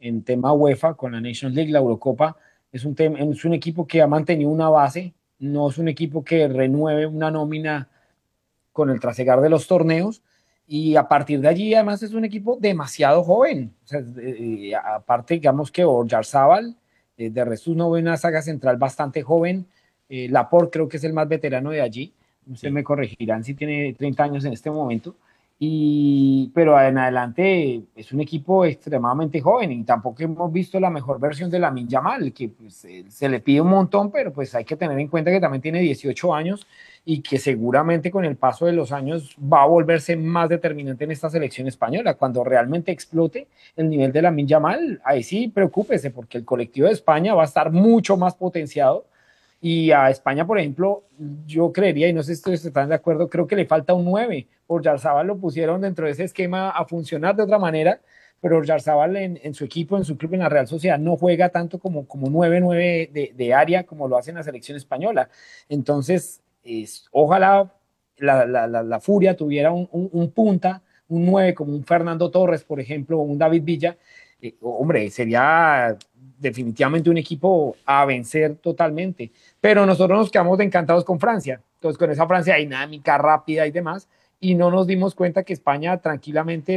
en tema UEFA con la Nations League, la Eurocopa. Es un equipo que ha mantenido una base, no es un equipo que renueve una nómina con el trasegar de los torneos. Y a partir de allí, además, es un equipo demasiado joven. O sea, aparte, digamos que Oyarzábal, de resto no ve una saga central bastante joven. Laporte creo que es el más veterano de allí. Usted Sí. me corregirán si tiene 30 años en este momento. Pero en adelante es un equipo extremadamente joven y tampoco hemos visto la mejor versión de Lamine Yamal, que pues, se le pide un montón, pero pues hay que tener en cuenta que también tiene 18 años y que seguramente con el paso de los años va a volverse más determinante en esta selección española. Cuando realmente explote el nivel de Lamine Yamal, ahí sí preocúpese, porque el colectivo de España va a estar mucho más potenciado. Y a España, por ejemplo, yo creería, y no sé si ustedes están de acuerdo, creo que le falta un 9. Oyarzábal lo pusieron dentro de ese esquema a funcionar de otra manera, pero Oyarzábal en su equipo, en su club, en la Real Sociedad, no juega tanto como 9-9 de área como lo hace en la selección española. Entonces, ojalá la Furia tuviera un punta, un 9 como un Fernando Torres, por ejemplo, o un David Villa. Hombre, sería definitivamente un equipo a vencer totalmente. Pero nosotros nos quedamos encantados con Francia. Entonces, con esa Francia dinámica, rápida y demás, y no nos dimos cuenta que España tranquilamente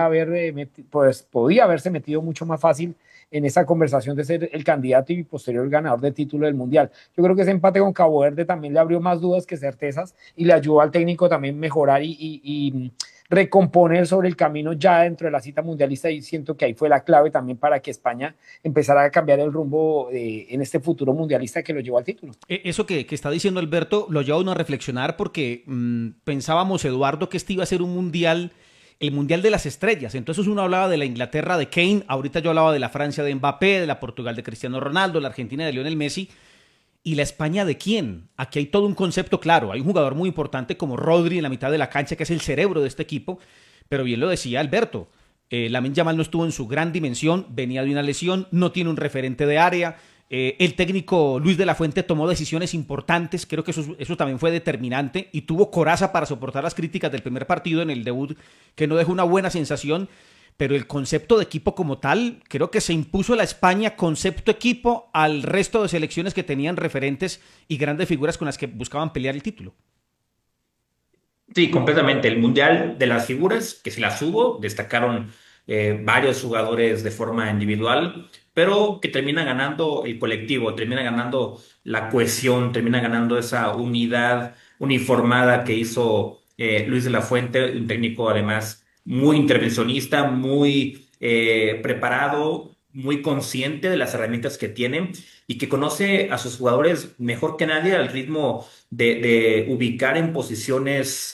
podía haberse metido mucho más fácil en esa conversación de ser el candidato y posterior ganador del título del Mundial. Yo creo que ese empate con Cabo Verde también le abrió más dudas que certezas y le ayudó al técnico también mejorar y recomponer sobre el camino ya dentro de la cita mundialista, y siento que ahí fue la clave también para que España empezara a cambiar el rumbo en este futuro mundialista que lo llevó al título. Eso que está diciendo Alberto lo lleva a uno a reflexionar porque pensábamos, Eduardo, que este iba a ser un mundial, el mundial de las estrellas. Entonces uno hablaba de la Inglaterra de Kane, ahorita yo hablaba de la Francia de Mbappé, de la Portugal de Cristiano Ronaldo, la Argentina de Lionel Messi. ¿Y la España de quién? Aquí hay todo un concepto claro. Hay un jugador muy importante como Rodri en la mitad de la cancha, que es el cerebro de este equipo. Pero bien lo decía Alberto, Lamine Yamal no estuvo en su gran dimensión, venía de una lesión, no tiene un referente de área. El técnico Luis de la Fuente tomó decisiones importantes, creo que eso también fue determinante y tuvo coraza para soportar las críticas del primer partido en el debut, que no dejó una buena sensación, pero el concepto de equipo como tal, creo que se impuso la España concepto equipo al resto de selecciones que tenían referentes y grandes figuras con las que buscaban pelear el título. Sí, completamente. El Mundial de las figuras, que se las hubo, destacaron varios jugadores de forma individual, pero que termina ganando el colectivo, termina ganando la cohesión, termina ganando esa unidad uniformada que hizo Luis de la Fuente, un técnico además muy intervencionista, muy preparado, muy consciente de las herramientas que tiene y que conoce a sus jugadores mejor que nadie al ritmo de ubicar en posiciones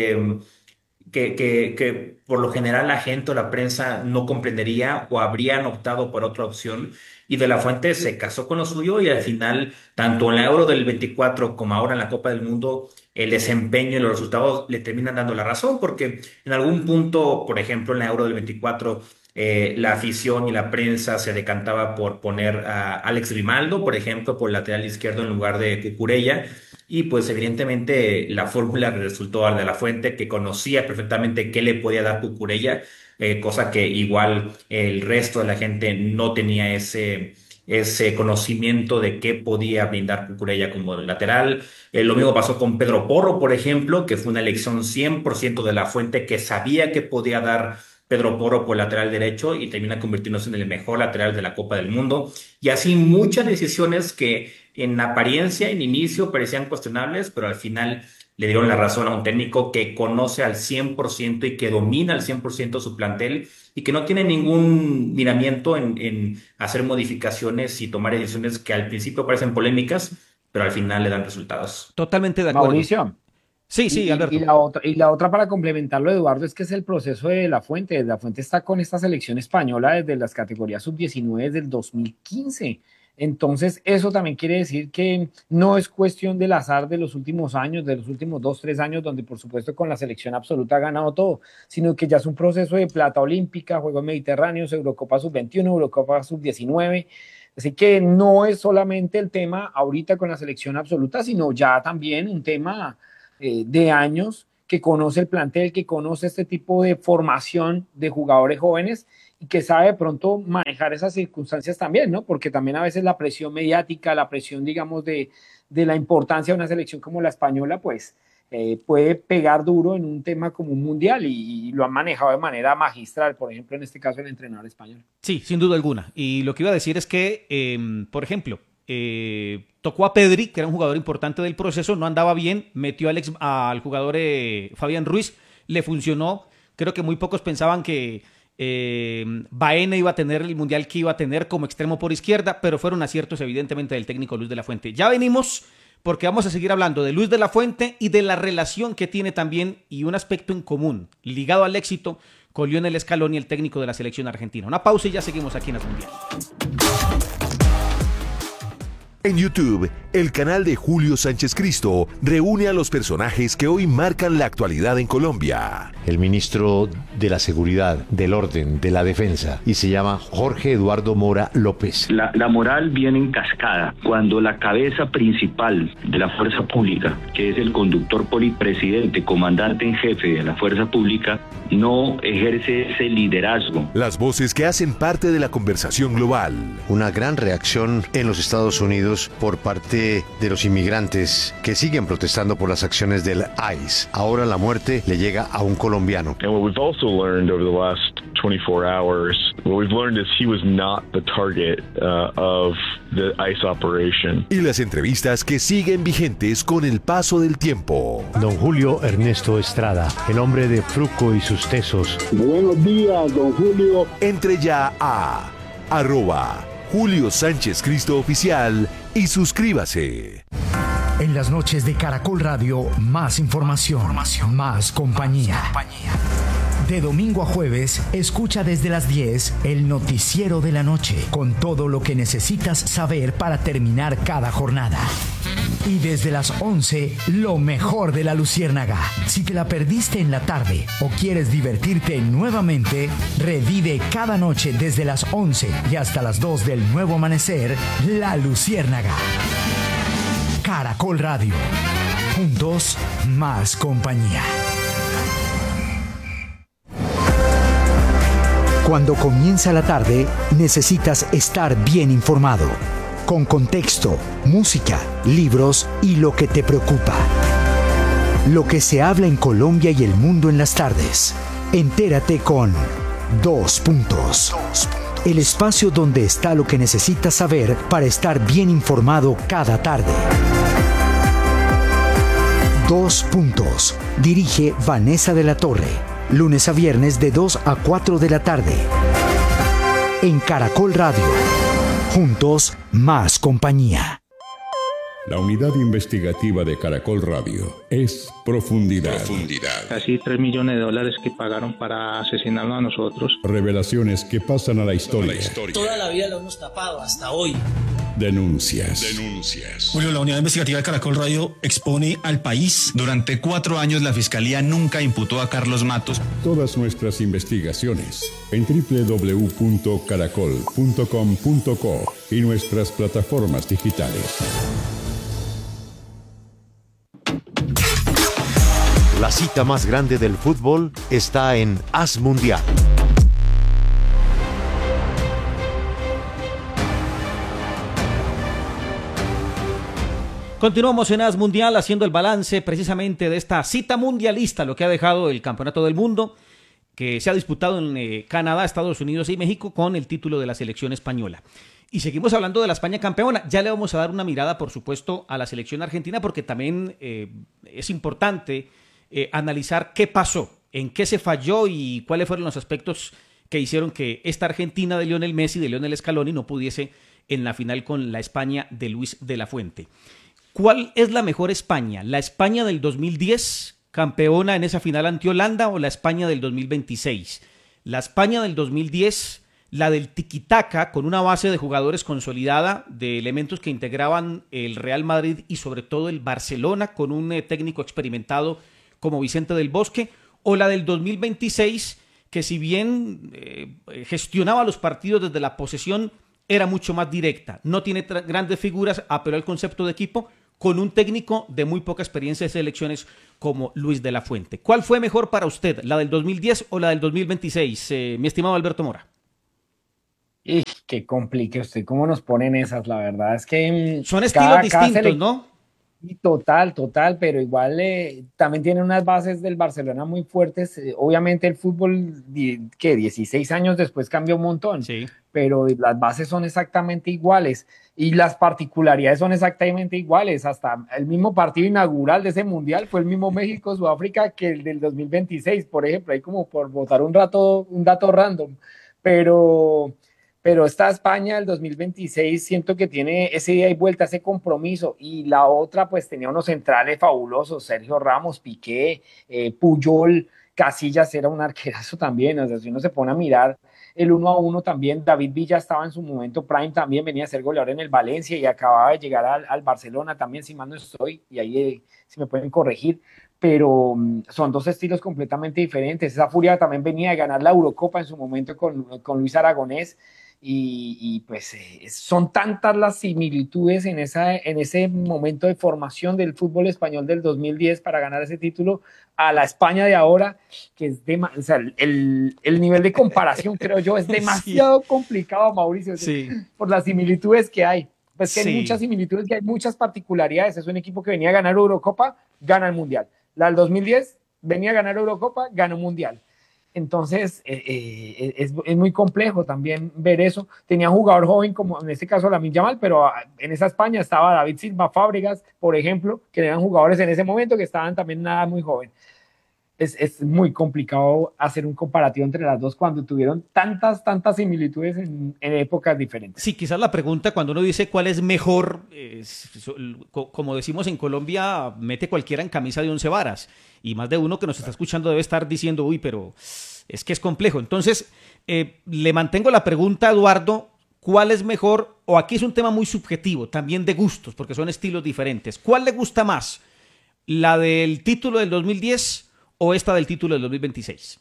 que por lo general la gente o la prensa no comprendería o habrían optado por otra opción. Y De La Fuente se casó con lo suyo y al final, tanto en la Euro del 24 como ahora en la Copa del Mundo, el desempeño y los resultados le terminan dando la razón, porque en algún punto, por ejemplo, en la Euro del 24, la afición y la prensa se decantaba por poner a Alex Grimaldo, por ejemplo, por el lateral izquierdo en lugar de Cucurella. Y pues evidentemente la fórmula resultó al De La Fuente, que conocía perfectamente qué le podía dar Cucurella, cosa que igual el resto de la gente no tenía ese conocimiento de qué podía brindar Cucurella como lateral. Lo mismo pasó con Pedro Porro, por ejemplo, que fue una elección 100% de La Fuente, que sabía que podía dar Pedro Porro por lateral derecho y termina convirtiéndose en el mejor lateral de la Copa del Mundo. Y así muchas decisiones que en apariencia, en inicio, parecían cuestionables, pero al final le dieron la razón a un técnico que conoce al 100% y que domina al 100% su plantel y que no tiene ningún miramiento en hacer modificaciones y tomar decisiones que al principio parecen polémicas, pero al final le dan resultados. Totalmente de acuerdo. Mauricio, Sí, Y, sí, y, y, Alberto. la otra para complementarlo, Eduardo, es que es el proceso de La Fuente. La Fuente está con esta selección española desde las categorías sub-19 del 2015. Entonces, eso también quiere decir que no es cuestión del azar de los últimos años, de los últimos 2, 3 años, donde por supuesto con la selección absoluta ha ganado todo, sino que ya es un proceso de plata olímpica, Juegos Mediterráneos, Eurocopa sub-21, Eurocopa sub-19. Así que no es solamente el tema ahorita con la selección absoluta, sino ya también un tema de años, que conoce el plantel, que conoce este tipo de formación de jugadores jóvenes y que sabe de pronto manejar esas circunstancias también, ¿no? Porque también a veces la presión mediática, la presión, digamos, de la importancia de una selección como la española, pues puede pegar duro en un tema como un mundial y lo han manejado de manera magistral, por ejemplo, en este caso el entrenador español. Sí, sin duda alguna. Y lo que iba a decir es que, por ejemplo, tocó a Pedri, que era un jugador importante del proceso, no andaba bien, metió al jugador Fabián Ruiz, le funcionó. Creo que muy pocos pensaban que Baena iba a tener el mundial que iba a tener como extremo por izquierda, pero fueron aciertos evidentemente del técnico Luis de la Fuente. Ya venimos porque vamos a seguir hablando de Luis de la Fuente y de la relación que tiene también y un aspecto en común ligado al éxito con Lionel Scaloni, el técnico de la selección argentina. Una pausa y ya seguimos aquí en As Mundial. En YouTube, el canal de Julio Sánchez Cristo reúne a los personajes que hoy marcan la actualidad en Colombia. El ministro de la Seguridad, del Orden, de la Defensa, y se llama Jorge Eduardo Mora López. La moral viene en cascada. Cuando la cabeza principal de la fuerza pública, que es el conductor presidente, comandante en jefe de la fuerza pública, no ejerce ese liderazgo. Las voces que hacen parte de la conversación global. Una gran reacción en los Estados Unidos por parte de los inmigrantes que siguen protestando por las acciones del ICE. Ahora la muerte le llega a un colombiano. And what we've also learned over the last 24 hours, what we've learned is he was not the target of the ICE operation. Y las entrevistas que siguen vigentes con el paso del tiempo. Don Julio Ernesto Estrada, el hombre de Fruco y sus tesos. Buenos días, don Julio. Entre ya a @Julio Sánchez Cristo Oficial y suscríbase. En las noches de Caracol Radio, más información, más compañía. De domingo a jueves, escucha desde las 10 el noticiero de la noche, con todo lo que necesitas saber para terminar cada jornada. Y desde las 11, lo mejor de La Luciérnaga. Si te la perdiste en la tarde o quieres divertirte nuevamente, revive cada noche desde las 11 y hasta las 2 del nuevo amanecer, La Luciérnaga. Caracol Radio. Juntos, más compañía. Cuando comienza la tarde, necesitas estar bien informado, con contexto, música, libros y lo que te preocupa. Lo que se habla en Colombia y el mundo en las tardes. Entérate con Dos Puntos. El espacio donde está lo que necesitas saber para estar bien informado cada tarde. Dos Puntos. Dirige Vanessa de la Torre. Lunes a viernes de 2 a 4 de la tarde. En Caracol Radio. Juntos, más compañía. La unidad investigativa de Caracol Radio es Profundidad. Casi $3 millones que pagaron para asesinarnos a nosotros. Revelaciones que pasan a la historia. Toda la vida lo hemos tapado, hasta hoy. Denuncias. Julio, la unidad investigativa de Caracol Radio expone al país. Durante 4 años la Fiscalía nunca imputó a Carlos Matos. Todas nuestras investigaciones en www.caracol.com.co y nuestras plataformas digitales. La cita más grande del fútbol está en As Mundial. Continuamos en As Mundial haciendo el balance precisamente de esta cita mundialista, lo que ha dejado el Campeonato del Mundo, que se ha disputado en Canadá, Estados Unidos y México con el título de la selección española. Y seguimos hablando de la España campeona. Ya le vamos a dar una mirada, por supuesto, a la selección argentina, porque también es importante analizar qué pasó, en qué se falló y cuáles fueron los aspectos que hicieron que esta Argentina de Lionel Messi, de Lionel Scaloni, no pudiese en la final con la España de Luis de la Fuente. ¿Cuál es la mejor España? ¿La España del 2010, campeona en esa final ante Holanda, o la España del 2026? La España del 2010, la del tiquitaca, con una base de jugadores consolidada, de elementos que integraban el Real Madrid y sobre todo el Barcelona, con un técnico experimentado como Vicente del Bosque, o la del 2026, que si bien gestionaba los partidos desde la posesión, era mucho más directa, no tiene grandes figuras, apeló al concepto de equipo, con un técnico de muy poca experiencia de selecciones como Luis de la Fuente. ¿Cuál fue mejor para usted, la del 2010 o la del 2026, mi estimado Alberto Mora? Y qué complique usted, cómo nos ponen esas, la verdad es que son estilos distintos, ¿no? Y total, pero igual también tiene unas bases del Barcelona muy fuertes. Obviamente el fútbol, que 16 años después cambió un montón, sí, pero las bases son exactamente iguales y las particularidades son exactamente iguales. Hasta el mismo partido inaugural de ese mundial fue el mismo México-Sudáfrica que el del 2026, por ejemplo, ahí como por botar un dato random, pero esta España del 2026 siento que tiene ese ida y vuelta, ese compromiso, y la otra pues tenía unos centrales fabulosos, Sergio Ramos, Piqué, Puyol, Casillas era un arquerazo también, o sea, si uno se pone a mirar el 1-1 también, David Villa estaba en su momento prime, también venía a ser goleador en el Valencia y acababa de llegar al Barcelona también, si mal no estoy, y ahí si me pueden corregir, pero son dos estilos completamente diferentes. Esa Furia también venía de ganar la Eurocopa en su momento con Luis Aragonés, y pues son tantas las similitudes en ese momento de formación del fútbol español del 2010 para ganar ese título a la España de ahora, que es o sea, el nivel de comparación, creo yo, es demasiado complicado, Mauricio, por las similitudes que hay. Pues que hay muchas similitudes, que hay muchas particularidades. Es un equipo que venía a ganar Eurocopa, gana el Mundial. La del 2010 venía a ganar Eurocopa, gana un Mundial. Entonces, es muy complejo también ver eso. Tenía un jugador joven, como en este caso Lamine Yamal, pero en esa España estaba David Silva, Fábregas, por ejemplo, que eran jugadores en ese momento que estaban también nada muy joven. Es muy complicado hacer un comparativo entre las dos cuando tuvieron tantas similitudes en épocas diferentes. Sí, quizás la pregunta cuando uno dice cuál es mejor, como decimos en Colombia, mete cualquiera en camisa de 11 varas. Y más de uno que nos está escuchando debe estar diciendo, uy, pero es que es complejo. Entonces, le mantengo la pregunta a Eduardo, ¿cuál es mejor? O aquí es un tema muy subjetivo, también de gustos, porque son estilos diferentes. ¿Cuál le gusta más? ¿La del título del 2010 o esta del título del 2026?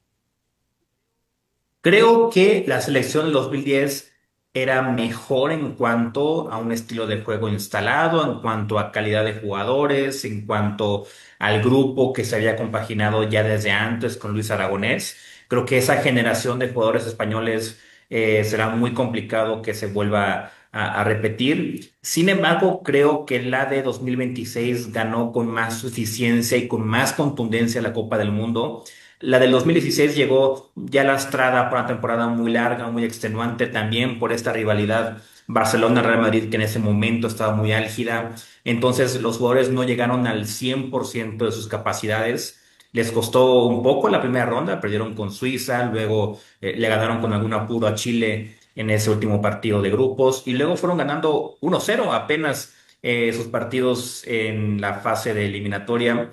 Creo que la selección del 2010 era mejor en cuanto a un estilo de juego instalado, en cuanto a calidad de jugadores, en cuanto al grupo que se había compaginado ya desde antes con Luis Aragonés. Creo que esa generación de jugadores españoles será muy complicado que se vuelva a repetir. Sin embargo, creo que la de 2026 ganó con más suficiencia y con más contundencia la Copa del Mundo. La del 2016 llegó ya lastrada por una temporada muy larga, muy extenuante, también por esta rivalidad Barcelona-Real Madrid, que en ese momento estaba muy álgida. Entonces los jugadores no llegaron al 100% de sus capacidades. Les costó un poco la primera ronda, perdieron con Suiza, luego le ganaron con algún apuro a Chile en ese último partido de grupos, y luego fueron ganando 1-0 apenas sus partidos en la fase de eliminatoria.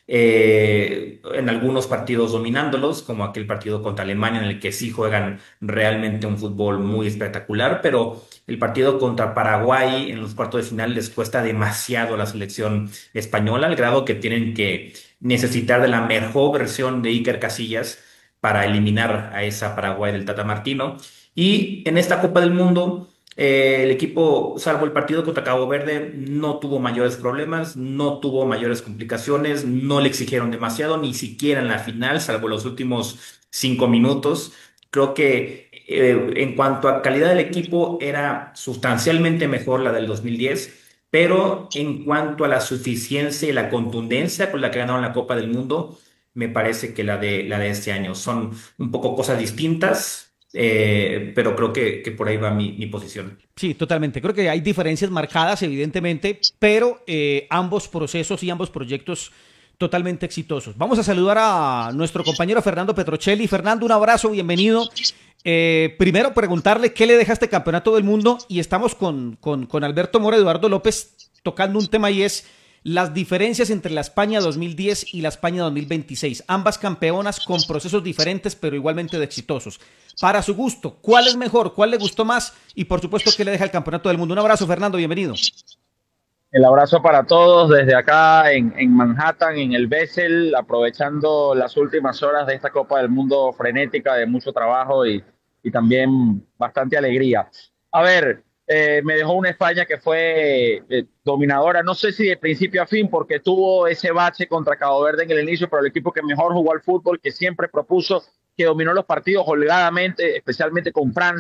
En algunos partidos dominándolos, como aquel partido contra Alemania en el que sí juegan realmente un fútbol muy espectacular, pero el partido contra Paraguay en los cuartos de final les cuesta demasiado a la selección española, al grado que tienen que necesitar de la mejor versión de Iker Casillas para eliminar a esa Paraguay del Tata Martino. Y en esta Copa del Mundo, el equipo, salvo el partido contra Cabo Verde, no tuvo mayores problemas, no tuvo mayores complicaciones, no le exigieron demasiado, ni siquiera en la final, salvo los últimos 5 minutos. Creo que en cuanto a calidad del equipo era sustancialmente mejor la del 2010, pero en cuanto a la suficiencia y la contundencia con la que ganaron la Copa del Mundo, me parece que la de este año son un poco cosas distintas. Pero creo que por ahí va mi posición. Sí, totalmente. Creo que hay diferencias marcadas, evidentemente, pero ambos procesos y ambos proyectos totalmente exitosos. Vamos a saludar a nuestro compañero Fernando Petrocelli. Fernando, un abrazo, bienvenido. Primero, preguntarle qué le deja este campeonato del mundo, y estamos con Alberto Mora y Eduardo López tocando un tema, y es las diferencias entre la España 2010 y la España 2026. Ambas campeonas con procesos diferentes, pero igualmente exitosos. Para su gusto, ¿cuál es mejor? ¿Cuál le gustó más? Y por supuesto, ¿qué le deja el campeonato del mundo? Un abrazo, Fernando, bienvenido. El abrazo para todos desde acá en Manhattan, en el Bessel, aprovechando las últimas horas de esta Copa del Mundo frenética, de mucho trabajo y también bastante alegría. A ver, me dejó una España que fue dominadora, no sé si de principio a fin, porque tuvo ese bache contra Cabo Verde en el inicio, pero el equipo que mejor jugó al fútbol, que siempre propuso, que dominó los partidos holgadamente, especialmente con Francia,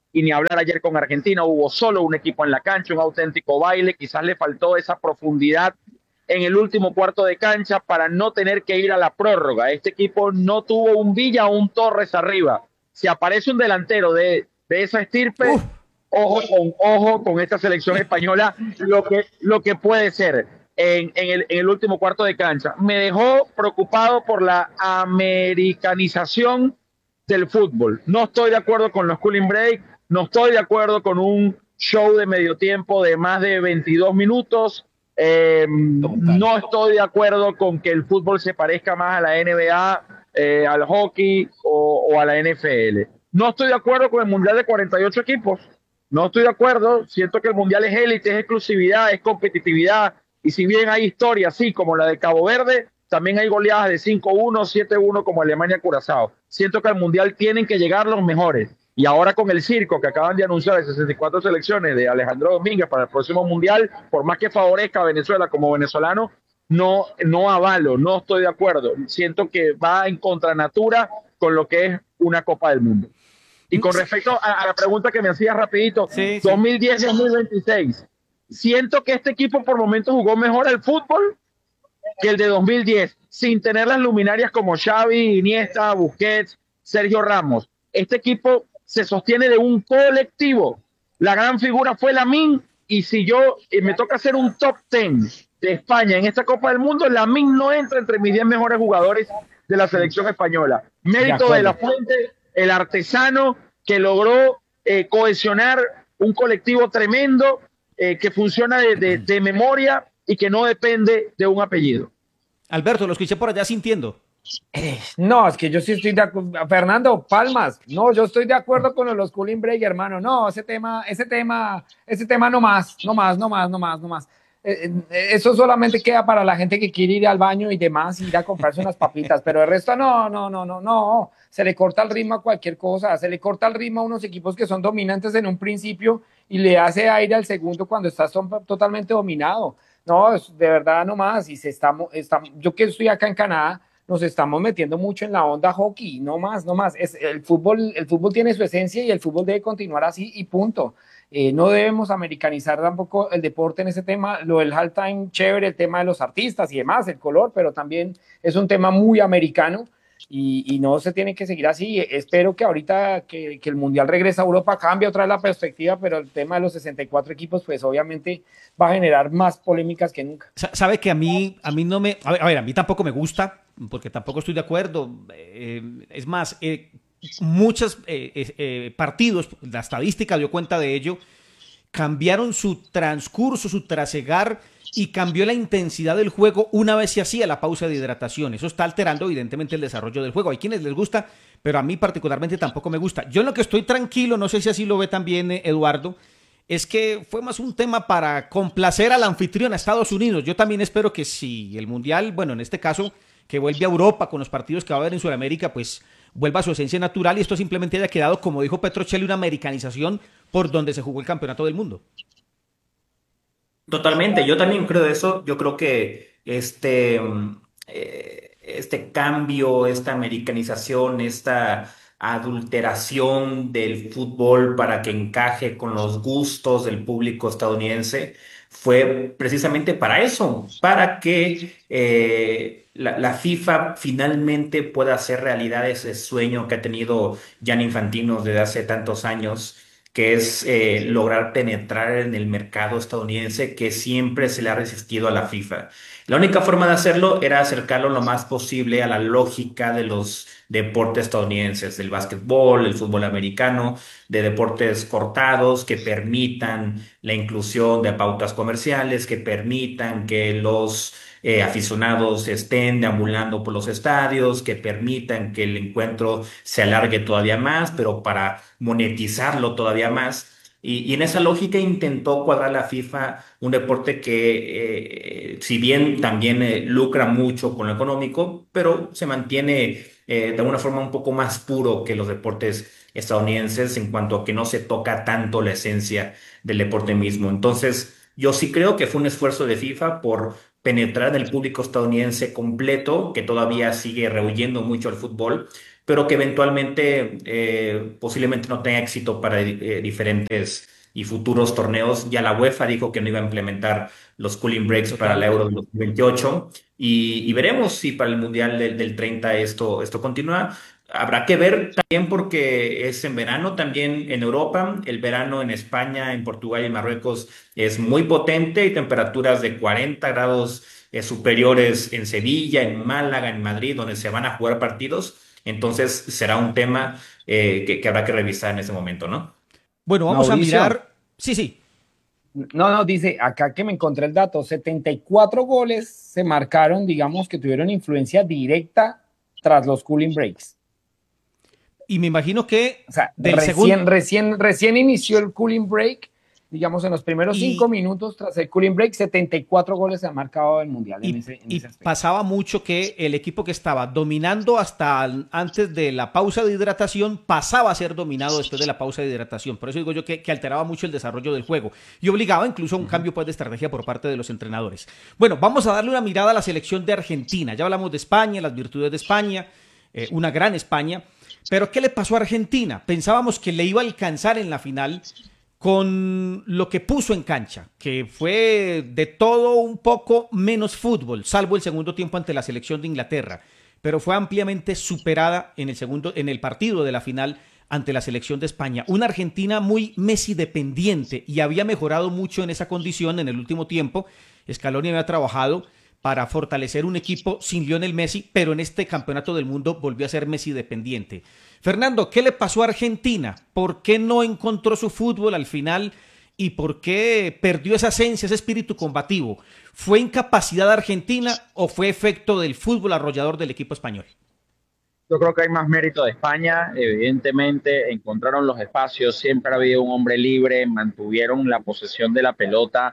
y ni hablar ayer con Argentina, hubo solo un equipo en la cancha, un auténtico baile, quizás le faltó esa profundidad en el último cuarto de cancha para no tener que ir a la prórroga. Este equipo no tuvo un Villa o un Torres arriba. Si aparece un delantero de esa estirpe, ojo con esta selección española, lo que puede ser en el último cuarto de cancha. Me dejó preocupado por la americanización del fútbol. No estoy de acuerdo con los cooling break, no estoy de acuerdo con un show de medio tiempo de más de 22 minutos. No estoy de acuerdo con que el fútbol se parezca más a la NBA, al hockey o a la NFL. No estoy de acuerdo con el mundial de 48 equipos. No estoy de acuerdo. Siento que el mundial es élite, es exclusividad, es competitividad. Y si bien hay historias, sí, como la de Cabo Verde, también hay goleadas de 5-1, 7-1 como Alemania-Curazao. Siento que al mundial tienen que llegar los mejores. Y ahora con el circo que acaban de anunciar de 64 selecciones de Alejandro Domínguez para el próximo mundial, por más que favorezca a Venezuela como venezolano, no avalo, no estoy de acuerdo. Siento que va en contranatura con lo que es una Copa del Mundo. Y con respecto a la pregunta que me hacías rapidito, 2010-2026, siento que este equipo por momentos jugó mejor al fútbol que el de 2010, sin tener las luminarias como Xavi, Iniesta, Busquets, Sergio Ramos. Este equipo se sostiene de un colectivo. La gran figura fue Lamine, y si yo me toca hacer un top 10 de España en esta Copa del Mundo, Lamine no entra entre mis 10 mejores jugadores de la selección española. Mérito de La Fuente, el artesano que logró cohesionar un colectivo tremendo que funciona de memoria y que no depende de un apellido. Alberto, lo escuché por allá sintiendo. No, es que yo sí estoy de acuerdo. Fernando, palmas. No, yo estoy de acuerdo con los cooling break, hermano. No, ese tema no más. Eso solamente queda para la gente que quiere ir al baño y demás, ir a comprarse unas papitas, pero el resto no. Se le corta el ritmo a cualquier cosa, se le corta el ritmo a unos equipos que son dominantes en un principio y le hace aire al segundo cuando estás totalmente dominado. No, de verdad no más. Y yo que estoy acá en Canadá, nos estamos metiendo mucho en la onda hockey, no más. El fútbol tiene su esencia y el fútbol debe continuar así y punto. No debemos americanizar tampoco el deporte en ese tema, lo del halftime, chévere, el tema de los artistas y demás, el color, pero también es un tema muy americano y no se tiene que seguir así. Espero que ahorita que el Mundial regresa a Europa cambie otra vez la perspectiva, pero el tema de los 64 equipos pues obviamente va a generar más polémicas que nunca. Sabe que a mí no me... A ver, a mí tampoco me gusta, porque tampoco estoy de acuerdo. Es más, muchos partidos, la estadística dio cuenta de ello, cambiaron su transcurso, su trasegar, y cambió la intensidad del juego una vez se hacía la pausa de hidratación. Eso está alterando evidentemente el desarrollo del juego. Hay quienes les gusta, pero a mí particularmente tampoco me gusta. Yo en lo que estoy tranquilo, no sé si así lo ve también Eduardo, es que fue más un tema para complacer al anfitrión, a Estados Unidos. Yo también espero que si el Mundial, bueno, en este caso, que vuelve a Europa con los partidos que va a haber en Sudamérica, pues vuelva a su esencia natural y esto simplemente haya quedado, como dijo Petrocelli, una americanización por donde se jugó el campeonato del mundo. Totalmente, yo también creo eso. Yo creo que este cambio, esta americanización, esta adulteración del fútbol para que encaje con los gustos del público estadounidense fue precisamente para eso, para que la FIFA finalmente pueda hacer realidad ese sueño que ha tenido Gianni Infantino desde hace tantos años, que es lograr penetrar en el mercado estadounidense que siempre se le ha resistido a la FIFA. La única forma de hacerlo era acercarlo lo más posible a la lógica de los deportes estadounidenses, del básquetbol, el fútbol americano, de deportes cortados que permitan la inclusión de pautas comerciales, que permitan que los aficionados estén deambulando por los estadios, que permitan que el encuentro se alargue todavía más, pero para monetizarlo todavía más. Y en esa lógica intentó cuadrar la FIFA un deporte que, si bien también lucra mucho con lo económico, pero se mantiene de alguna forma un poco más puro que los deportes estadounidenses en cuanto a que no se toca tanto la esencia del deporte mismo. Entonces, yo sí creo que fue un esfuerzo de FIFA por penetrar en el público estadounidense completo, que todavía sigue rehuyendo mucho al fútbol, pero que eventualmente posiblemente no tenga éxito para diferentes y futuros torneos. Ya la UEFA dijo que no iba a implementar los cooling breaks para el Euro del 2028 y veremos si para el Mundial del 30 esto continúa. Habrá que ver también porque es en verano también en Europa. El verano en España, en Portugal y en Marruecos es muy potente y temperaturas de 40 grados superiores en Sevilla, en Málaga, en Madrid, donde se van a jugar partidos. Entonces será un tema que habrá que revisar en ese momento, ¿no? Bueno, vamos Mauricio. a mirar. Sí, sí. No, dice acá que me encontré el dato, 74 goles se marcaron, digamos, que tuvieron influencia directa tras los cooling breaks. Y me imagino que O sea, del segundo. recién inició el cooling break, digamos, en los primeros 5 minutos tras el cooling break, 74 goles se han marcado el Mundial en ese aspecto. Pasaba mucho que el equipo que estaba dominando hasta antes de la pausa de hidratación pasaba a ser dominado después de la pausa de hidratación. Por eso digo yo que alteraba mucho el desarrollo del juego y obligaba incluso a un cambio pues, de estrategia por parte de los entrenadores. Bueno, vamos a darle una mirada a la selección de Argentina. Ya hablamos de España, las virtudes de España, una gran España. Pero ¿qué le pasó a Argentina? Pensábamos que le iba a alcanzar en la final con lo que puso en cancha, que fue de todo un poco menos fútbol, salvo el segundo tiempo ante la selección de Inglaterra, pero fue ampliamente superada en el partido de la final ante la selección de España. Una Argentina muy Messi dependiente y había mejorado mucho en esa condición en el último tiempo. Scaloni había trabajado para fortalecer un equipo sin Lionel Messi, pero en este campeonato del mundo volvió a ser Messi dependiente. Fernando, ¿qué le pasó a Argentina? ¿Por qué no encontró su fútbol al final? ¿Y por qué perdió esa esencia, ese espíritu combativo? ¿Fue incapacidad de Argentina o fue efecto del fútbol arrollador del equipo español? Yo creo que hay más mérito de España. Evidentemente encontraron los espacios, siempre ha habido un hombre libre, mantuvieron la posesión de la pelota.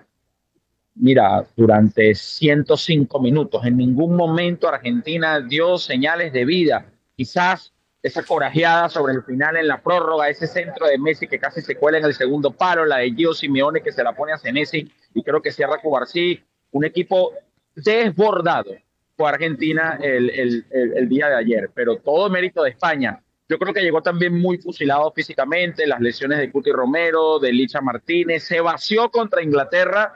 Mira, durante 105 minutos, en ningún momento Argentina dio señales de vida. Quizás esa corajeada sobre el final en la prórroga, ese centro de Messi que casi se cuela en el segundo palo, la de Gio Simeone que se la pone a Senesi y creo que cierra Cubarsí, un equipo desbordado por Argentina el día de ayer, pero todo mérito de España. Yo creo que llegó también muy fusilado físicamente, las lesiones de Cuti Romero, de Licha Martínez, se vació contra Inglaterra.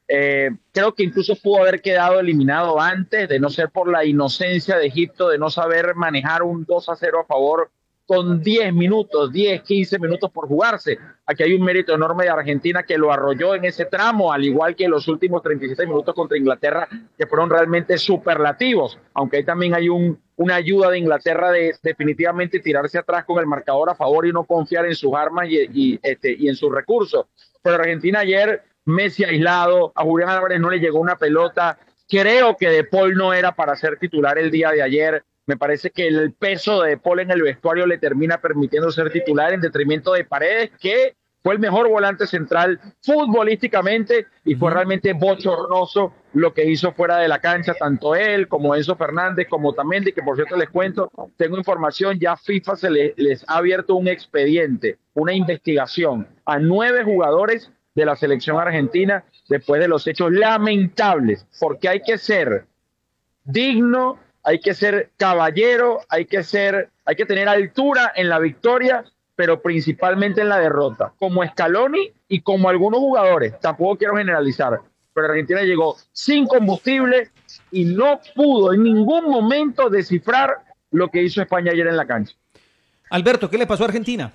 Creo que incluso pudo haber quedado eliminado antes, de no ser por la inocencia de Egipto, de no saber manejar un 2-0 a favor con 10 minutos, 10, 15 minutos por jugarse. Aquí hay un mérito enorme de Argentina que lo arrolló en ese tramo, al igual que los últimos 37 minutos contra Inglaterra, que fueron realmente superlativos, aunque ahí también hay una ayuda de Inglaterra de definitivamente tirarse atrás con el marcador a favor y no confiar en sus armas y en sus recursos. Pero Argentina ayer, Messi aislado, a Julián Álvarez no le llegó una pelota. Creo que De Paul no era para ser titular el día de ayer. Me parece que el peso de De Paul en el vestuario le termina permitiendo ser titular en detrimento de Paredes, que fue el mejor volante central futbolísticamente y fue realmente bochornoso lo que hizo fuera de la cancha, tanto él como Enzo Fernández, como Otamendi, que por cierto les cuento, tengo información, ya FIFA les ha abierto un expediente, una investigación a 9 jugadores de la selección argentina después de los hechos lamentables, porque hay que ser digno, hay que ser caballero, hay que tener altura en la victoria, pero principalmente en la derrota, como Scaloni y como algunos jugadores, tampoco quiero generalizar, pero Argentina llegó sin combustible y no pudo en ningún momento descifrar lo que hizo España ayer en la cancha. Alberto, ¿qué le pasó a Argentina?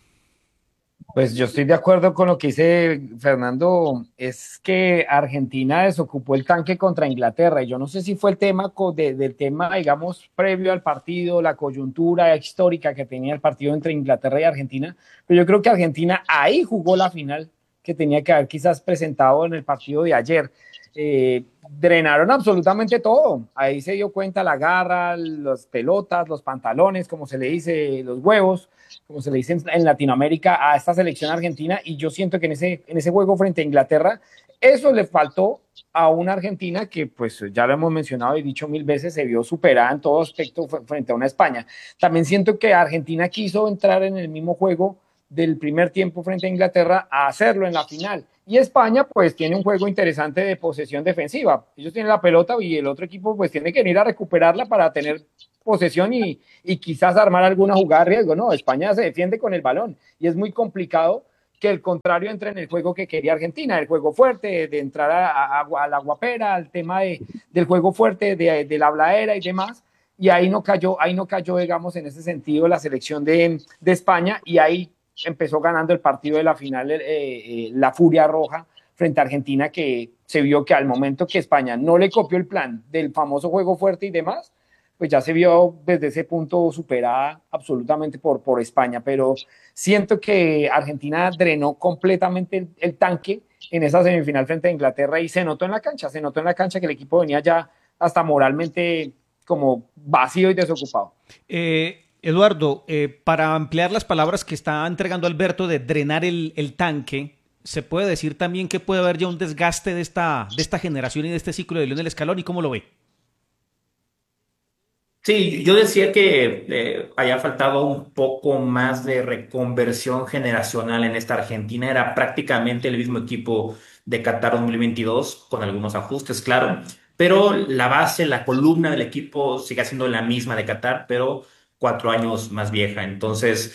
Pues yo estoy de acuerdo con lo que dice Fernando, es que Argentina desocupó el tanque contra Inglaterra y yo no sé si fue el tema del tema, digamos, previo al partido, la coyuntura histórica que tenía el partido entre Inglaterra y Argentina, pero yo creo que Argentina ahí jugó la final que tenía que haber quizás presentado en el partido de ayer. Drenaron absolutamente todo, ahí se dio cuenta la garra, las pelotas, los pantalones, como se le dice, los huevos, como se le dice en Latinoamérica a esta selección argentina, y yo siento que en ese juego frente a Inglaterra, eso le faltó a una Argentina que, pues ya lo hemos mencionado y dicho 1000 veces, se vio superada en todo aspecto frente a una España. También siento que Argentina quiso entrar en el mismo juego del primer tiempo frente a Inglaterra a hacerlo en la final. Y España, pues, tiene un juego interesante de posesión defensiva. Ellos tienen la pelota y el otro equipo, pues, tiene que venir a recuperarla para tener posesión y quizás armar alguna jugada de riesgo. No, España se defiende con el balón y es muy complicado que el contrario entre en el juego que quería Argentina, el juego fuerte, de entrar a la guapera, al tema del juego fuerte, de la bladera y demás, y ahí no cayó, digamos, en ese sentido la selección de España, y ahí empezó ganando el partido de la final, la Furia Roja frente a Argentina, que se vio que al momento que España no le copió el plan del famoso juego fuerte y demás, pues ya se vio desde ese punto superada absolutamente por España, pero siento que Argentina drenó completamente el tanque en esa semifinal frente a Inglaterra y se notó en la cancha que el equipo venía ya hasta moralmente como vacío y desocupado. Eduardo, para ampliar las palabras que está entregando Alberto de drenar el tanque, ¿se puede decir también que puede haber ya un desgaste de esta generación y de este ciclo de Lionel Scaloni? ¿Cómo lo ve? Sí, yo decía que haya faltado un poco más de reconversión generacional en esta Argentina. Era prácticamente el mismo equipo de Qatar 2022, con algunos ajustes, claro, pero la base, la columna del equipo sigue siendo la misma de Qatar, pero 4 años más vieja. Entonces,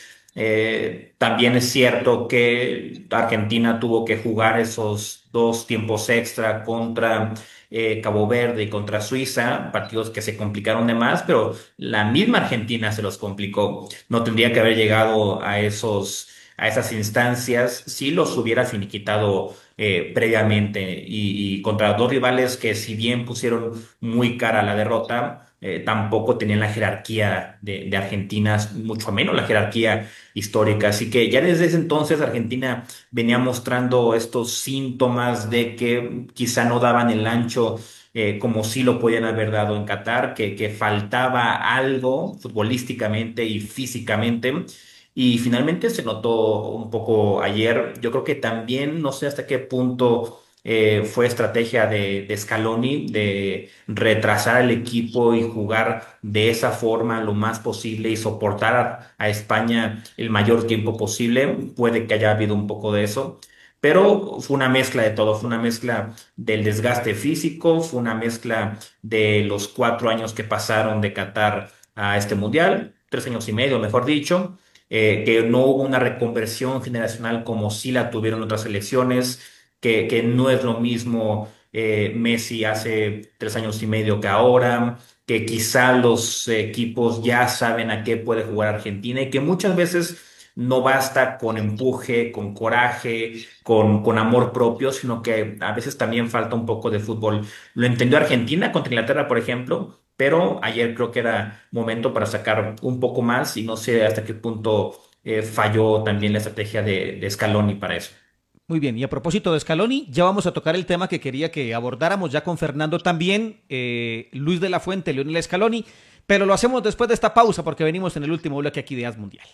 también es cierto que Argentina tuvo que jugar esos 2 tiempos extra contra Cabo Verde y contra Suiza, partidos que se complicaron de más, pero la misma Argentina se los complicó. No tendría que haber llegado a esas instancias si los hubiera finiquitado previamente y contra 2 rivales que, si bien pusieron muy cara la derrota, tampoco tenían la jerarquía de Argentina, mucho menos la jerarquía histórica. Así que ya desde ese entonces Argentina venía mostrando estos síntomas de que quizá no daban el ancho como sí lo podían haber dado en Qatar, que faltaba algo futbolísticamente y físicamente. Y finalmente se notó un poco ayer. Yo creo que también, no sé hasta qué punto fue estrategia de Scaloni de retrasar el equipo y jugar de esa forma lo más posible y soportar a España el mayor tiempo posible. Puede que haya habido un poco de eso, pero fue una mezcla de todo. Fue una mezcla del desgaste físico, fue una mezcla de los 4 años que pasaron de Qatar a este mundial, 3 años y medio, mejor dicho. Que no hubo una reconversión generacional como sí la tuvieron otras selecciones, que no es lo mismo Messi hace 3 años y medio que ahora, que quizá los equipos ya saben a qué puede jugar Argentina y que muchas veces no basta con empuje, con coraje, con amor propio, sino que a veces también falta un poco de fútbol. Lo entendió Argentina contra Inglaterra, por ejemplo, pero ayer creo que era momento para sacar un poco más y no sé hasta qué punto falló también la estrategia de Scaloni para eso. Muy bien, y a propósito de Scaloni, ya vamos a tocar el tema que quería que abordáramos ya con Fernando también, Luis de la Fuente, Lionel Scaloni, pero lo hacemos después de esta pausa porque venimos en el último bloque aquí de As Mundial.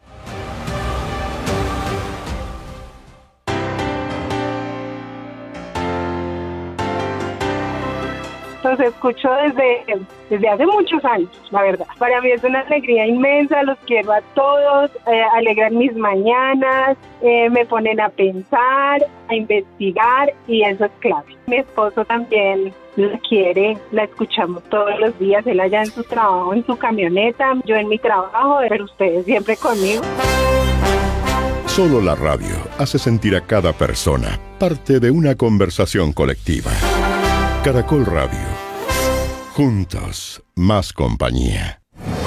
Los escucho desde hace muchos años, la verdad. Para mí es una alegría inmensa, los quiero a todos, alegran mis mañanas, me ponen a pensar, a investigar y eso es clave. Mi esposo también la quiere, la escuchamos todos los días, él allá en su trabajo, en su camioneta, yo en mi trabajo, pero ustedes siempre conmigo. Solo la radio hace sentir a cada persona parte de una conversación colectiva. Caracol Radio. Juntos, más compañía.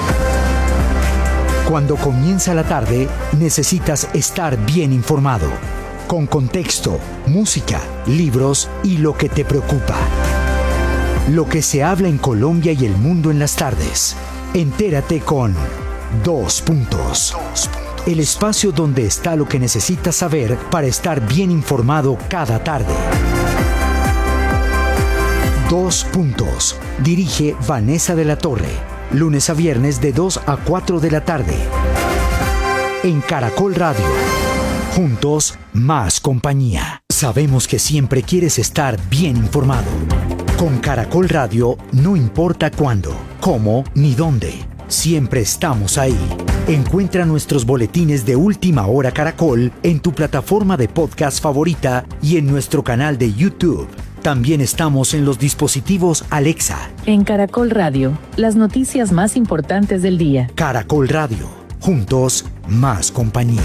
Cuando comienza la tarde, necesitas estar bien informado. Con contexto, música, libros y lo que te preocupa. Lo que se habla en Colombia y el mundo en las tardes. Entérate con 2 Puntos. El espacio donde está lo que necesitas saber para estar bien informado cada tarde. 2 Puntos. Dirige Vanessa de la Torre. Lunes a viernes de 2 a 4 de la tarde. En Caracol Radio. Juntos, más compañía. Sabemos que siempre quieres estar bien informado. Con Caracol Radio, no importa cuándo, cómo ni dónde. Siempre estamos ahí. Encuentra nuestros boletines de Última Hora Caracol en tu plataforma de podcast favorita y en nuestro canal de YouTube. También estamos en los dispositivos Alexa. En Caracol Radio, las noticias más importantes del día. Caracol Radio, juntos, más compañía.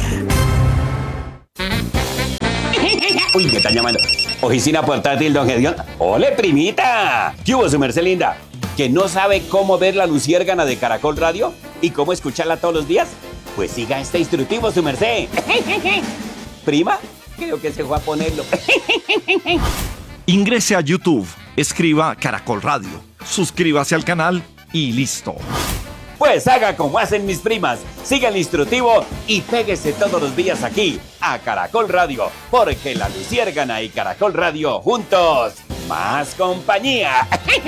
Uy, me están llamando. Oficina portátil, don Gedeón. ¡Ole, primita! ¿Qué hubo, su merced linda? ¿Que no sabe cómo ver la luciérgana de Caracol Radio? ¿Y cómo escucharla todos los días? Pues siga este instructivo, su merced. ¿Prima? Creo que se fue a ponerlo. Ingrese a YouTube, escriba Caracol Radio, suscríbase al canal y listo. Pues haga como hacen mis primas, siga el instructivo y péguese todos los días aquí, a Caracol Radio, porque la luciérgana y Caracol Radio juntos, más compañía.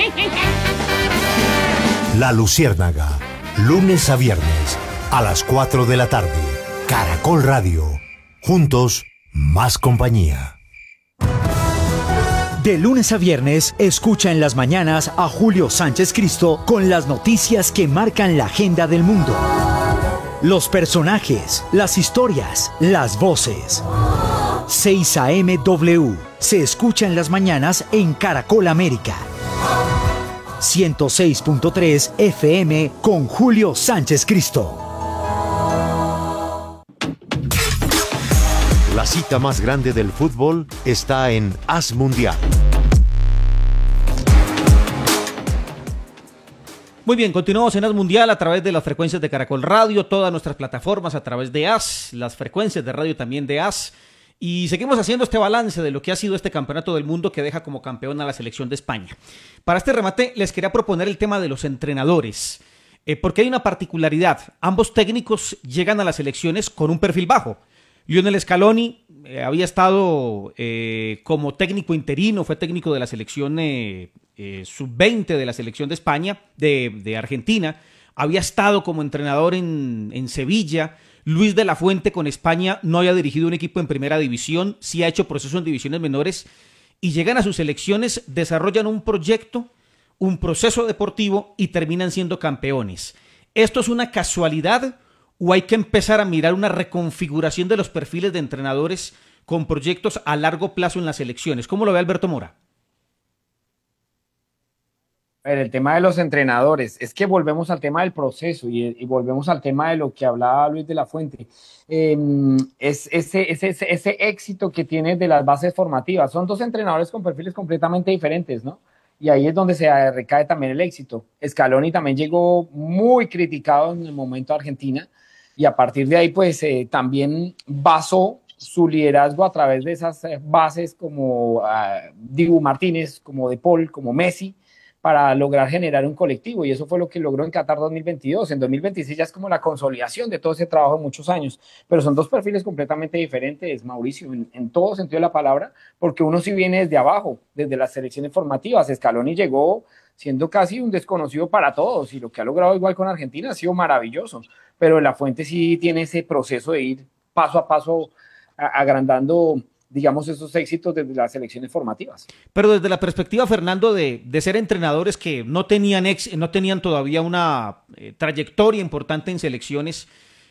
La Luciérnaga, lunes a viernes, a las 4 de la tarde. Caracol Radio, juntos, más compañía. De lunes a viernes, escucha en las mañanas a Julio Sánchez Cristo con las noticias que marcan la agenda del mundo. Los personajes, las historias, las voces. 6 a.m. W se escucha en las mañanas en Caracol América. 106.3 FM con Julio Sánchez Cristo. La cita más grande del fútbol está en AS Mundial. Muy bien, continuamos en AS Mundial a través de las frecuencias de Caracol Radio, todas nuestras plataformas a través de AS, las frecuencias de radio también de AS. Y seguimos haciendo este balance de lo que ha sido este campeonato del mundo que deja como campeón a la selección de España. Para este remate les quería proponer el tema de los entrenadores, porque hay una particularidad. Ambos técnicos llegan a las selecciones con un perfil bajo. Lionel Scaloni había estado como técnico interino, fue técnico de la selección sub-20 de la selección de España, de Argentina, había estado como entrenador en Sevilla. Luis de la Fuente con España no había dirigido un equipo en primera división, sí ha hecho procesos en divisiones menores, y llegan a sus selecciones, desarrollan un proyecto, un proceso deportivo y terminan siendo campeones. ¿Esto es una casualidad o hay que empezar a mirar una reconfiguración de los perfiles de entrenadores con proyectos a largo plazo en las selecciones? ¿Cómo lo ve Alberto Mora? A ver, el tema de los entrenadores, es que volvemos al tema del proceso y volvemos al tema de lo que hablaba Luis de la Fuente. Es ese éxito que tiene de las bases formativas. Son dos entrenadores con perfiles completamente diferentes, ¿no? Y ahí es donde se recae también el éxito. Scaloni también llegó muy criticado en el momento de Argentina y a partir de ahí pues también basó su liderazgo a través de esas bases como Dibu Martínez, como De Paul, como Messi, para lograr generar un colectivo, y eso fue lo que logró en Qatar 2022. En 2026 ya es como la consolidación de todo ese trabajo de muchos años, pero son dos perfiles completamente diferentes, Mauricio, en todo sentido de la palabra, porque uno sí viene desde abajo, desde las selecciones formativas. Scaloni llegó siendo casi un desconocido para todos, y lo que ha logrado igual con Argentina ha sido maravilloso, pero La Fuente sí tiene ese proceso de ir paso a paso agrandando, digamos, esos éxitos desde las selecciones formativas. Pero desde la perspectiva, Fernando, de ser entrenadores que no tenían todavía una trayectoria importante en selecciones,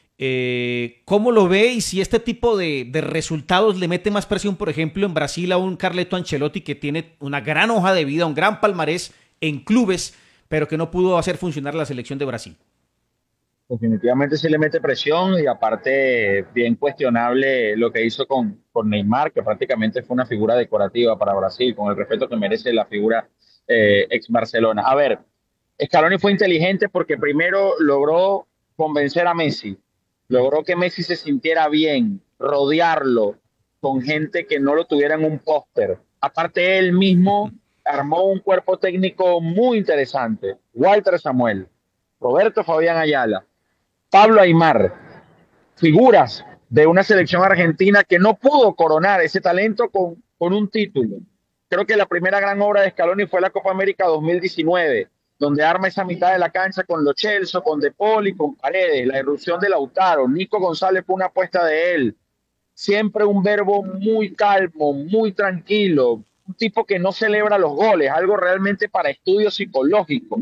¿cómo lo ve? Y si este tipo de resultados le mete más presión, por ejemplo, en Brasil a un Carleto Ancelotti que tiene una gran hoja de vida, un gran palmarés en clubes, pero que no pudo hacer funcionar la selección de Brasil. Definitivamente sí le mete presión, y aparte bien cuestionable lo que hizo con Neymar, que prácticamente fue una figura decorativa para Brasil, con el respeto que merece la figura ex Barcelona. A ver, Scaloni fue inteligente porque primero logró convencer a Messi, logró que Messi se sintiera bien, rodearlo con gente que no lo tuviera en un póster. Aparte, él mismo armó un cuerpo técnico muy interesante. Walter Samuel, Roberto Fabián Ayala, Pablo Aimar, figuras de una selección argentina que no pudo coronar ese talento con un título. Creo que la primera gran obra de Scaloni fue la Copa América 2019, donde arma esa mitad de la cancha con Lo Celso, con De Paul y con Paredes, la irrupción de Lautaro. Nico González fue una apuesta de él. Siempre un verbo muy calmo, muy tranquilo, un tipo que no celebra los goles, algo realmente para estudio psicológico,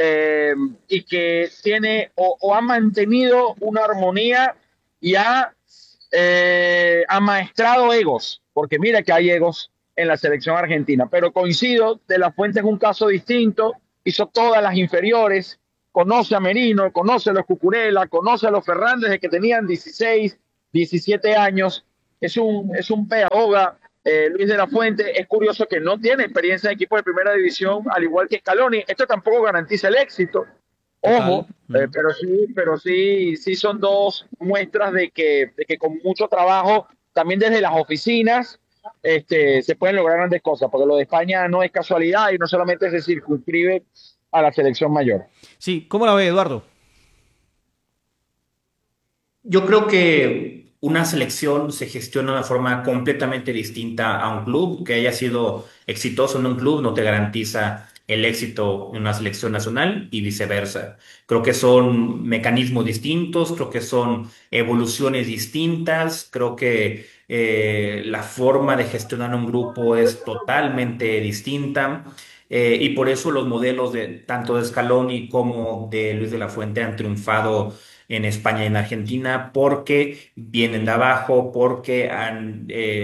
y que tiene o ha mantenido una armonía y ha amaestrado egos, porque mira que hay egos en la selección argentina. Pero coincido, De La Fuente es un caso distinto, hizo todas las inferiores, conoce a Merino, conoce a los Cucurella, conoce a los Fernández de que tenían 16, 17 años, es un pedagoga, Luis De La Fuente. Es curioso que no tiene experiencia en equipos de primera división, al igual que Scaloni. Esto tampoco garantiza el éxito, ojo, pero sí son dos muestras de que con mucho trabajo, también desde las oficinas, se pueden lograr grandes cosas, porque lo de España no es casualidad y no solamente se circunscribe a la selección mayor. Sí, ¿cómo la ve, Eduardo? Yo creo que una selección se gestiona de una forma completamente distinta a un club. Que haya sido exitoso en un club no te garantiza el éxito en una selección nacional y viceversa. Creo que son mecanismos distintos, creo que son evoluciones distintas, creo que la forma de gestionar un grupo es totalmente distinta. Y por eso los modelos tanto de Scaloni como de Luis de la Fuente han triunfado en España y en Argentina, porque vienen de abajo, porque han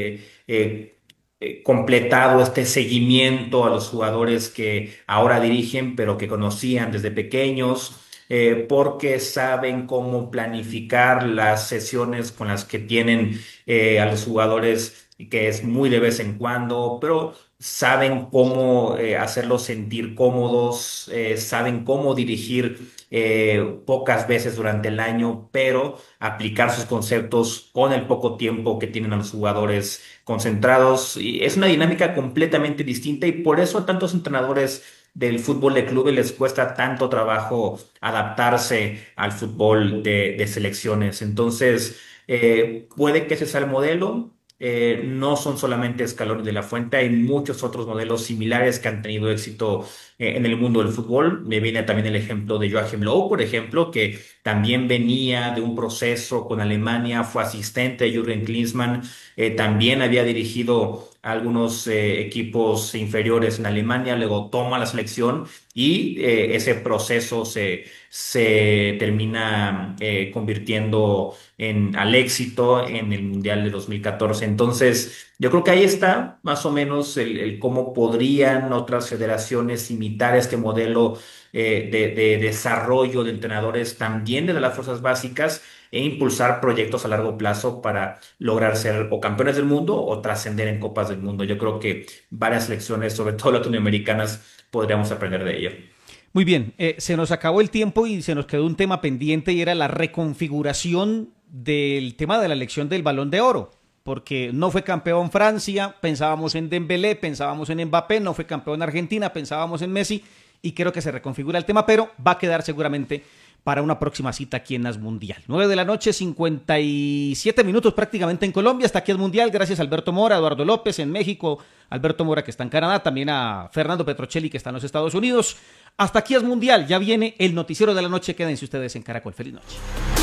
completado este seguimiento a los jugadores que ahora dirigen, pero que conocían desde pequeños, porque saben cómo planificar las sesiones con las que tienen a los jugadores, que es muy de vez en cuando, pero saben cómo hacerlos sentir cómodos, saben cómo dirigir pocas veces durante el año, pero aplicar sus conceptos con el poco tiempo que tienen a los jugadores concentrados. Y es una dinámica completamente distinta, y por eso a tantos entrenadores del fútbol de clubes les cuesta tanto trabajo adaptarse al fútbol de selecciones. Entonces, puede que ese sea el modelo. No son solamente Scaloni y De La Fuente, hay muchos otros modelos similares que han tenido éxito en el mundo del fútbol. Me viene también el ejemplo de Joachim Löw, por ejemplo, que también venía de un proceso con Alemania, fue asistente de Jürgen Klinsmann, también había dirigido algunos equipos inferiores en Alemania, luego toma la selección y ese proceso se termina convirtiendo al éxito en el Mundial de 2014. Entonces, yo creo que ahí está más o menos el cómo podrían otras federaciones imitar este modelo de desarrollo de entrenadores también desde las fuerzas básicas, e impulsar proyectos a largo plazo para lograr ser o campeones del mundo o trascender en copas del mundo. Yo creo que varias selecciones, sobre todo latinoamericanas, podríamos aprender de ello. Muy bien, se nos acabó el tiempo y se nos quedó un tema pendiente, y era la reconfiguración del tema de la elección del Balón de Oro, porque no fue campeón Francia, pensábamos en Dembélé, pensábamos en Mbappé, no fue campeón Argentina, pensábamos en Messi, y creo que se reconfigura el tema, pero va a quedar seguramente para una próxima cita aquí en As Mundial. 9 de la noche, 57 minutos prácticamente en Colombia. Hasta aquí As Mundial. Gracias a Alberto Mora, Eduardo López en México, Alberto Mora que está en Canadá, también a Fernando Petrocelli que está en los Estados Unidos. Hasta aquí As Mundial. Ya viene el noticiero de la noche. Quédense ustedes en Caracol. Feliz noche.